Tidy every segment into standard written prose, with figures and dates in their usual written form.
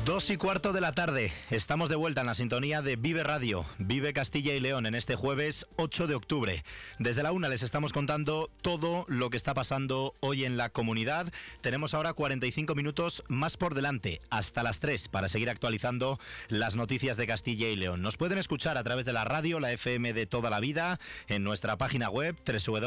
2:15 de la tarde. Estamos de vuelta en la sintonía de Vive Radio, Vive Castilla y León, en este jueves 8 de octubre. Desde la 1 les estamos contando todo lo que está pasando hoy en la comunidad. Tenemos ahora 45 minutos más por delante, hasta las 3, para seguir actualizando las noticias de Castilla y León. Nos pueden escuchar a través de la radio, la FM de toda la vida, en nuestra página web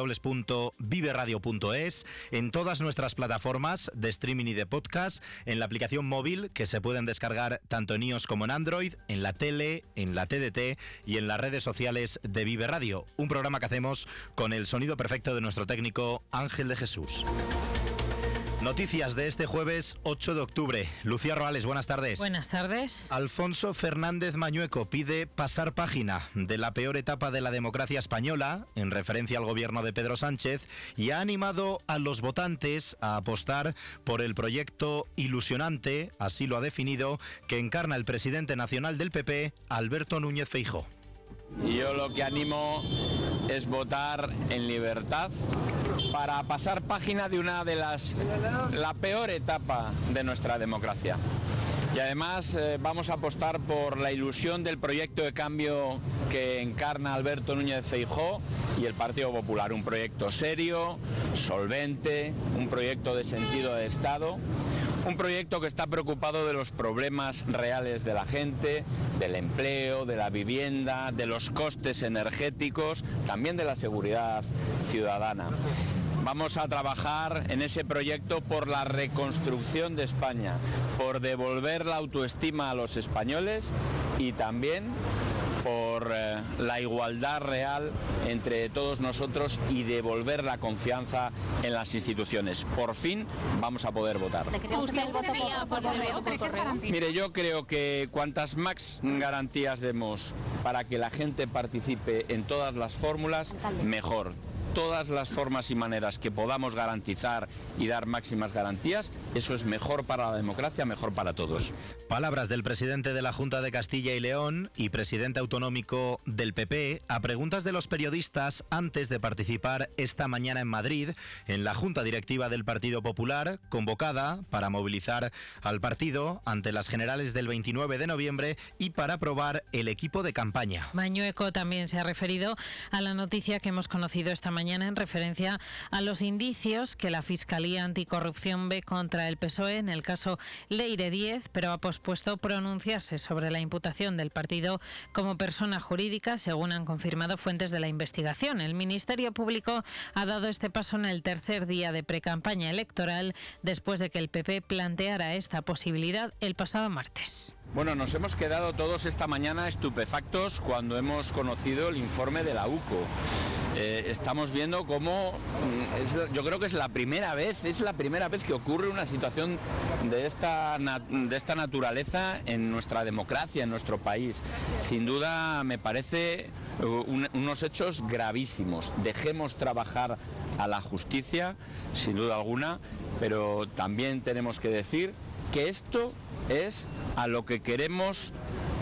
www.viveradio.es, en todas nuestras plataformas de streaming y de podcast, en la aplicación móvil que se pueden descargar tanto en iOS como en Android, en la tele, en la TDT y en las redes sociales de Vive Radio. Un programa que hacemos con el sonido perfecto de nuestro técnico Ángel de Jesús. Noticias de este jueves 8 de octubre. Lucía Roales, buenas tardes. Buenas tardes. Alfonso Fernández Mañueco pide pasar página de la peor etapa de la democracia española, en referencia al gobierno de Pedro Sánchez, y ha animado a los votantes a apostar por el proyecto ilusionante, así lo ha definido, que encarna el presidente nacional del PP, Alberto Núñez Feijóo. Yo lo que animo es votar en libertad para pasar página de la peor etapa de nuestra democracia. Y además vamos a apostar por la ilusión del proyecto de cambio que encarna Alberto Núñez Feijóo y el Partido Popular. Un proyecto serio, solvente, un proyecto de sentido de Estado. Un proyecto que está preocupado de los problemas reales de la gente, del empleo, de la vivienda, de los costes energéticos, también de la seguridad ciudadana. Vamos a trabajar en ese proyecto por la reconstrucción de España, por devolver la autoestima a los españoles y también por la igualdad real entre todos nosotros y devolver la confianza en las instituciones. Por fin vamos a poder votar. ¿Usted sería por el voto por correo? Mire, yo creo que cuantas más garantías demos para que la gente participe en todas las fórmulas, mejor. Todas las formas y maneras que podamos garantizar y dar máximas garantías, eso es mejor para la democracia, mejor para todos. Palabras del presidente de la Junta de Castilla y León y presidente autonómico del PP a preguntas de los periodistas antes de participar esta mañana en Madrid en la Junta Directiva del Partido Popular, convocada para movilizar al partido ante las generales del 29 de noviembre y para aprobar el equipo de campaña. Mañueco también se ha referido a la noticia que hemos conocido esta mañana en referencia a los indicios que la Fiscalía Anticorrupción ve contra el PSOE en el caso Leire Díez, pero ha pospuesto pronunciarse sobre la imputación del partido como persona jurídica, según han confirmado fuentes de la investigación. El Ministerio Público ha dado este paso en el tercer día de precampaña electoral, después de que el PP planteara esta posibilidad el pasado martes. Bueno, nos hemos quedado todos esta mañana estupefactos cuando hemos conocido el informe de la UCO. Estamos viendo cómo, yo creo que es la primera vez que ocurre una situación de esta naturaleza en nuestra democracia, en nuestro país. Sin duda me parece unos hechos gravísimos. Dejemos trabajar a la justicia, sin duda alguna, pero también tenemos que decir que esto es a lo que queremos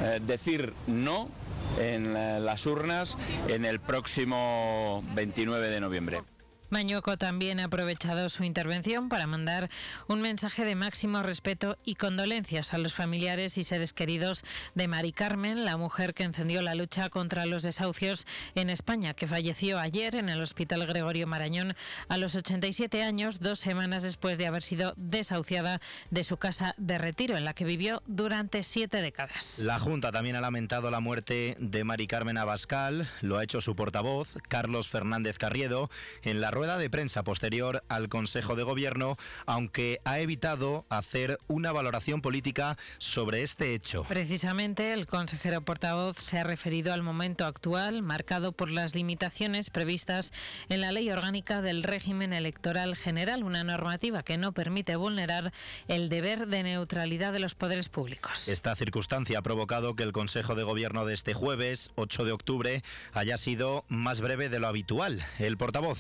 decir no en las urnas en el próximo 29 de noviembre. Mañueco también ha aprovechado su intervención para mandar un mensaje de máximo respeto y condolencias a los familiares y seres queridos de Mari Carmen, la mujer que encendió la lucha contra los desahucios en España, que falleció ayer en el Hospital Gregorio Marañón a los 87 años, 2 semanas después de haber sido desahuciada de su casa de retiro, en la que vivió durante 7 décadas. La Junta también ha lamentado la muerte de Mari Carmen Abascal, lo ha hecho su portavoz, Carlos Fernández Carriedo, en la rueda de prensa posterior al Consejo de Gobierno, aunque ha evitado hacer una valoración política sobre este hecho. Precisamente, el consejero portavoz se ha referido al momento actual, marcado por las limitaciones previstas en la Ley Orgánica del Régimen Electoral General, una normativa que no permite vulnerar el deber de neutralidad de los poderes públicos. Esta circunstancia ha provocado que el Consejo de Gobierno de este jueves, 8 de octubre, haya sido más breve de lo habitual. El portavoz no ha podido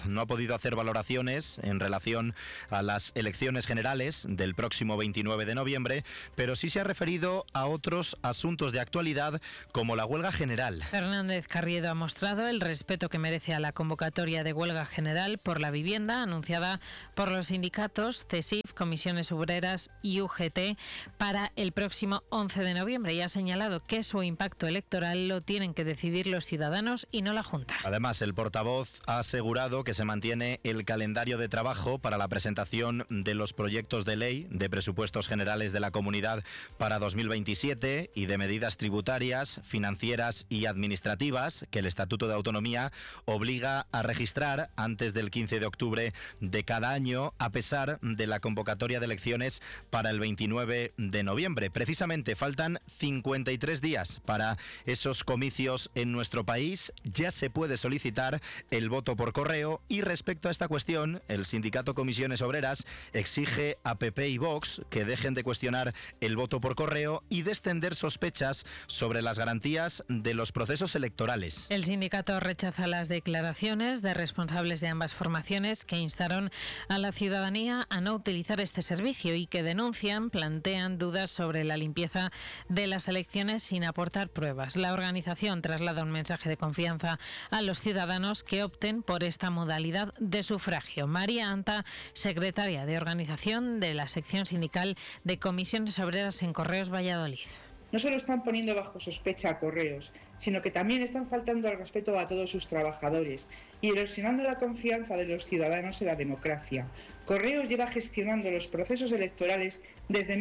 podido hacer valoraciones en relación a las elecciones generales del próximo 29 de noviembre, pero sí se ha referido a otros asuntos de actualidad como la huelga general. Fernández Carriedo ha mostrado el respeto que merece a la convocatoria de huelga general por la vivienda anunciada por los sindicatos CESIF, Comisiones Obreras y UGT para el próximo 11 de noviembre y ha señalado que su impacto electoral lo tienen que decidir los ciudadanos y no la Junta. Además, el portavoz ha asegurado que se mantiene el calendario de trabajo para la presentación de los proyectos de ley de presupuestos generales de la comunidad para 2027 y de medidas tributarias, financieras y administrativas que el Estatuto de Autonomía obliga a registrar antes del 15 de octubre de cada año, a pesar de la convocatoria de elecciones para el 29 de noviembre. Precisamente faltan 53 días para esos comicios en nuestro país. Ya se puede solicitar el voto por correo y respecto a esta cuestión, el sindicato Comisiones Obreras exige a PP y Vox que dejen de cuestionar el voto por correo y de extender sospechas sobre las garantías de los procesos electorales. El sindicato rechaza las declaraciones de responsables de ambas formaciones que instaron a la ciudadanía a no utilizar este servicio y que plantean dudas sobre la limpieza de las elecciones sin aportar pruebas. La organización traslada un mensaje de confianza a los ciudadanos que opten por esta modalidad de sufragio. María Anta, secretaria de organización de la sección sindical de Comisiones Obreras en Correos Valladolid. No solo están poniendo bajo sospecha a Correos, sino que también están faltando al respeto a todos sus trabajadores y erosionando la confianza de los ciudadanos en la democracia. Correos lleva gestionando los procesos electorales desde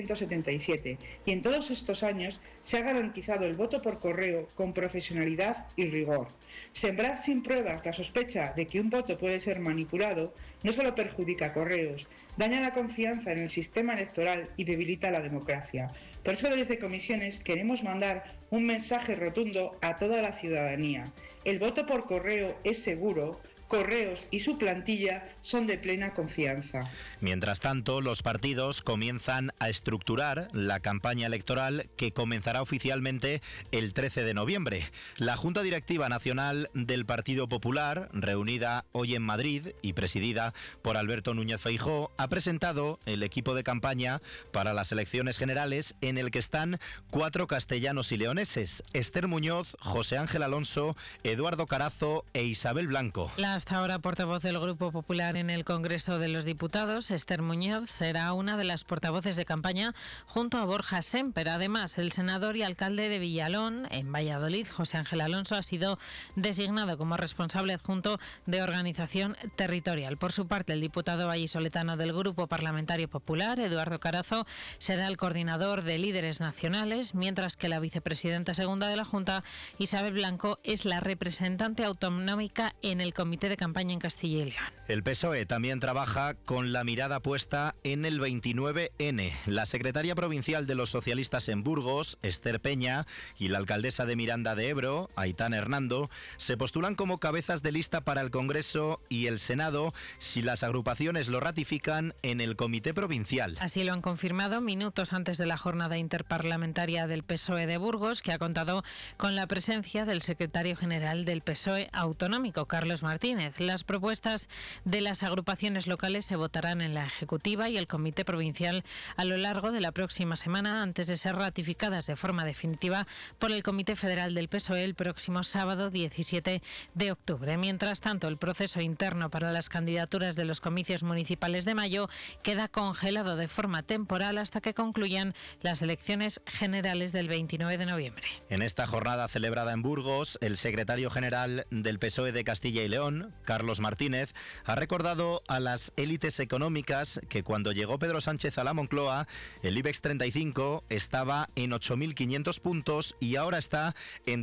1977 y en todos estos años se ha garantizado el voto por correo con profesionalidad y rigor. Sembrar sin pruebas la sospecha de que un voto puede ser manipulado no solo perjudica a Correos, daña la confianza en el sistema electoral y debilita la democracia. Por eso desde Comisiones queremos mandar un mensaje rotundo a toda la ciudadanía. El voto por correo es seguro. Correos y su plantilla son de plena confianza. Mientras tanto, los partidos comienzan a estructurar la campaña electoral que comenzará oficialmente el 13 de noviembre. La Junta Directiva Nacional del Partido Popular, reunida hoy en Madrid y presidida por Alberto Núñez Feijóo, ha presentado el equipo de campaña para las elecciones generales en el que están 4 castellanos y leoneses: Esther Muñoz, José Ángel Alonso, Eduardo Carazo e Isabel Blanco. La hasta ahora portavoz del Grupo Popular en el Congreso de los Diputados, Esther Muñoz, será una de las portavoces de campaña junto a Borja Semper. Además, el senador y alcalde de Villalón, en Valladolid, José Ángel Alonso, ha sido designado como responsable adjunto de organización territorial. Por su parte, el diputado vallisoletano del Grupo Parlamentario Popular, Eduardo Carazo, será el coordinador de líderes nacionales, mientras que la vicepresidenta segunda de la Junta, Isabel Blanco, es la representante autonómica en el Comité de Campaña en Castilla y León. El PSOE también trabaja con la mirada puesta en el 29N. La secretaria provincial de los socialistas en Burgos, Esther Peña, y la alcaldesa de Miranda de Ebro, Aitana Hernando, se postulan como cabezas de lista para el Congreso y el Senado si las agrupaciones lo ratifican en el Comité Provincial. Así lo han confirmado minutos antes de la jornada interparlamentaria del PSOE de Burgos, que ha contado con la presencia del secretario general del PSOE autonómico, Carlos Martínez. Las propuestas de las agrupaciones locales se votarán en la Ejecutiva y el Comité Provincial a lo largo de la próxima semana antes de ser ratificadas de forma definitiva por el Comité Federal del PSOE el próximo sábado 17 de octubre. Mientras tanto, el proceso interno para las candidaturas de los comicios municipales de mayo queda congelado de forma temporal hasta que concluyan las elecciones generales del 29 de noviembre. En esta jornada celebrada en Burgos, el secretario general del PSOE de Castilla y León, Carlos Martínez, ha recordado a las élites económicas que cuando llegó Pedro Sánchez a la Moncloa, el IBEX 35 estaba en 8.500 puntos y ahora está en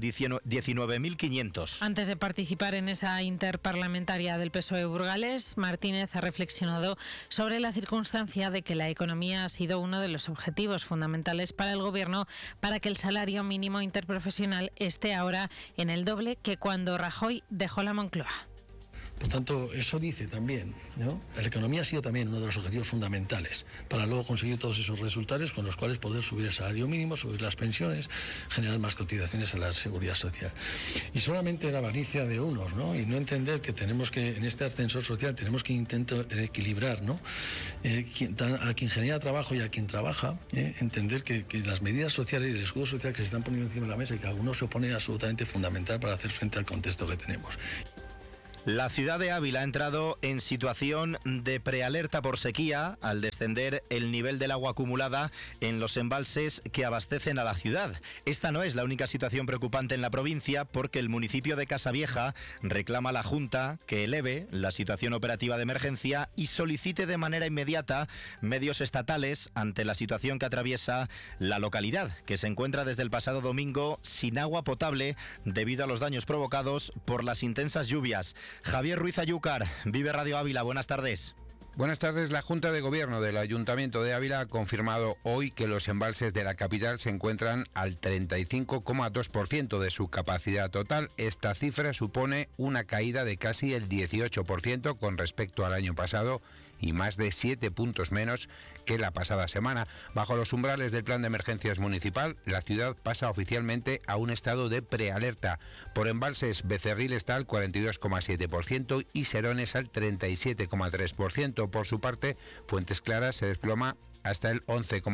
19.500. Antes de participar en esa interparlamentaria del PSOE Burgales, Martínez ha reflexionado sobre la circunstancia de que la economía ha sido uno de los objetivos fundamentales para el Gobierno para que el salario mínimo interprofesional esté ahora en el doble que cuando Rajoy dejó la Moncloa. Por tanto, eso dice también, ¿no? La economía ha sido también uno de los objetivos fundamentales para luego conseguir todos esos resultados con los cuales poder subir el salario mínimo, subir las pensiones, generar más cotizaciones a la seguridad social. Y solamente la avaricia de unos, ¿no? Y no entender que tenemos que, en este ascensor social, tenemos que intentar equilibrar, ¿no? A quien genera trabajo y a quien trabaja, entender que las medidas sociales y el escudo social que se están poniendo encima de la mesa y que algunos se oponen, es absolutamente fundamental para hacer frente al contexto que tenemos. La ciudad de Ávila ha entrado en situación de prealerta por sequía al descender el nivel del agua acumulada en los embalses que abastecen a la ciudad. Esta no es la única situación preocupante en la provincia, porque el municipio de Casavieja reclama a la Junta que eleve la situación operativa de emergencia y solicite de manera inmediata medios estatales ante la situación que atraviesa la localidad, que se encuentra desde el pasado domingo sin agua potable debido a los daños provocados por las intensas lluvias. Javier Ruiz Ayúcar, Vive Radio Ávila, buenas tardes. Buenas tardes. La Junta de Gobierno del Ayuntamiento de Ávila ha confirmado hoy que los embalses de la capital se encuentran al 35,2% de su capacidad total. Esta cifra supone una caída de casi el 18% con respecto al año pasado y más de 7 puntos menos que la pasada semana. Bajo los umbrales del Plan de Emergencias Municipal, la ciudad pasa oficialmente a un estado de prealerta. Por embalses, Becerril está al 42,7% y Serones al 37,3%. Por su parte, Fuentes Claras se desploma hasta el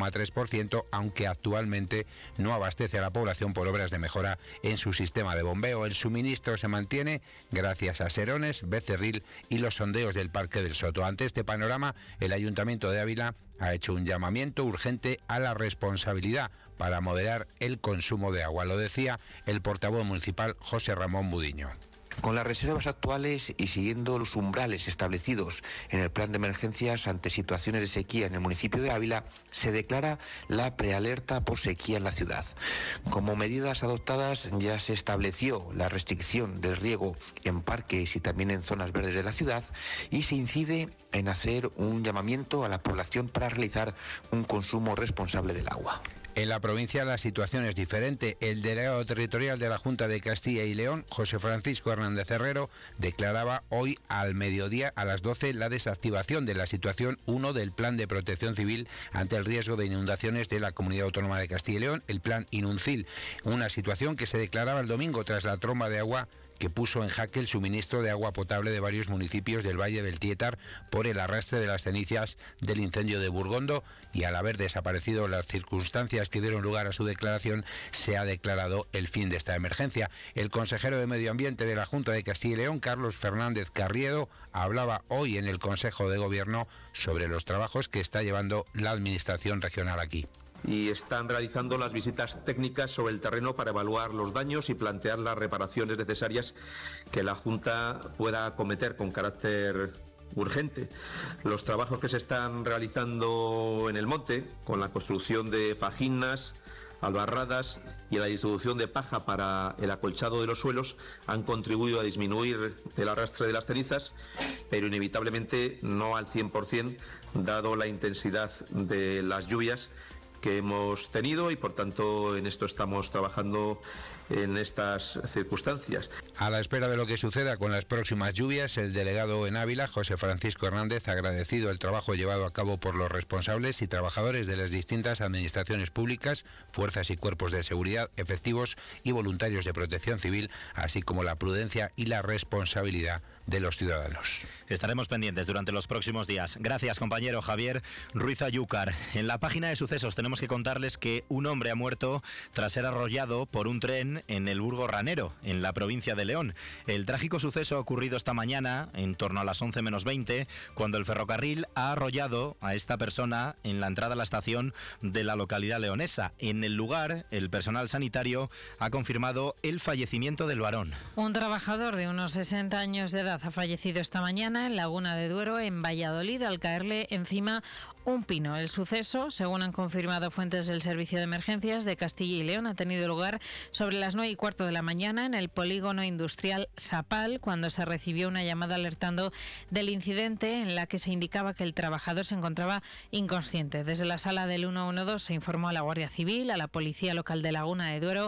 11,3%, aunque actualmente no abastece a la población por obras de mejora en su sistema de bombeo. El suministro se mantiene gracias a Serones, Becerril y los sondeos del Parque del Soto. Ante este panorama, el Ayuntamiento de Ávila ha hecho un llamamiento urgente a la responsabilidad para moderar el consumo de agua. Lo decía el portavoz municipal José Ramón Budiño. Con las reservas actuales y siguiendo los umbrales establecidos en el plan de emergencias ante situaciones de sequía en el municipio de Ávila, se declara la prealerta por sequía en la ciudad. Como medidas adoptadas, ya se estableció la restricción del riego en parques y también en zonas verdes de la ciudad, y se incide en hacer un llamamiento a la población para realizar un consumo responsable del agua. En la provincia la situación es diferente. El delegado territorial de la Junta de Castilla y León, José Francisco Hernández Herrero, declaraba hoy al mediodía a las 12 la desactivación de la situación 1 del Plan de Protección Civil ante el riesgo de inundaciones de la Comunidad Autónoma de Castilla y León, el Plan Inuncil, una situación que se declaraba el domingo tras la tromba de agua que puso en jaque el suministro de agua potable de varios municipios del Valle del Tietar por el arrastre de las cenizas del incendio de Burgondo, y al haber desaparecido las circunstancias que dieron lugar a su declaración, se ha declarado el fin de esta emergencia. El consejero de Medio Ambiente de la Junta de Castilla y León, Carlos Fernández Carriedo, hablaba hoy en el Consejo de Gobierno sobre los trabajos que está llevando la Administración regional aquí. Y están realizando las visitas técnicas sobre el terreno para evaluar los daños y plantear las reparaciones necesarias que la Junta pueda acometer con carácter urgente. Los trabajos que se están realizando en el monte, con la construcción de fajinas, albarradas y la distribución de paja para el acolchado de los suelos, han contribuido a disminuir el arrastre de las cenizas, pero inevitablemente no al 100%, dado la intensidad de las lluvias que hemos tenido, y por tanto en esto estamos trabajando en estas circunstancias. A la espera de lo que suceda con las próximas lluvias, el delegado en Ávila, José Francisco Hernández, ha agradecido el trabajo llevado a cabo por los responsables y trabajadores de las distintas administraciones públicas, fuerzas y cuerpos de seguridad, efectivos y voluntarios de protección civil, así como la prudencia y la responsabilidad de los ciudadanos. Estaremos pendientes durante los próximos días. Gracias, compañero Javier Ruiz Ayúcar. En la página de sucesos tenemos que contarles que un hombre ha muerto tras ser arrollado por un tren en el Burgo Ranero, en la provincia de León. El trágico suceso ha ocurrido esta mañana, en torno a las 11 menos 20, cuando el ferrocarril ha arrollado a esta persona en la entrada a la estación de la localidad leonesa. En el lugar, el personal sanitario ha confirmado el fallecimiento del varón. Un trabajador de unos 60 años de edad ha fallecido esta mañana en Laguna de Duero, en Valladolid, al caerle encima un pino. El suceso, según han confirmado fuentes del Servicio de Emergencias de Castilla y León, ha tenido lugar sobre las 9:15 de la mañana en el polígono industrial Sapal, cuando se recibió una llamada alertando del incidente, en la que se indicaba que el trabajador se encontraba inconsciente. Desde la sala del 112 se informó a la Guardia Civil, a la Policía Local de Laguna de Duero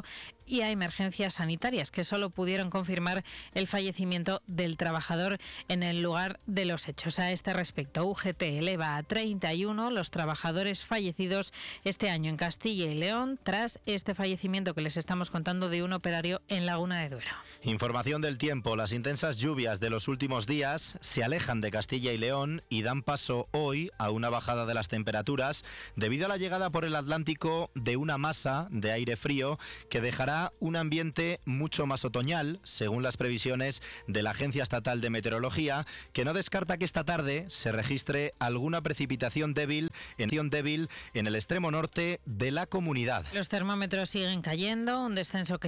y a emergencias sanitarias, que solo pudieron confirmar el fallecimiento del trabajador en el lugar de los hechos. A este respecto, UGT eleva a 31 los trabajadores fallecidos este año en Castilla y León tras este fallecimiento que les estamos contando de un operario en Laguna de Duero. Información del tiempo. Las intensas lluvias de los últimos días se alejan de Castilla y León y dan paso hoy a una bajada de las temperaturas debido a la llegada por el Atlántico de una masa de aire frío que dejará un ambiente mucho más otoñal, según las previsiones de la Agencia Estatal de Meteorología, que no descarta que esta tarde se registre alguna precipitación débil en el extremo norte de la comunidad. Los termómetros siguen cayendo, un descenso que